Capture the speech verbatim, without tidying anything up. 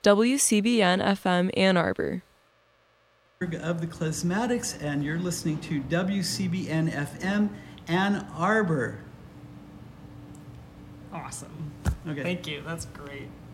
W C B N F M Ann Arbor. Of the Klezmatics, and you're listening to W C B N F M Ann Arbor. Awesome. Okay. Thank you. That's great.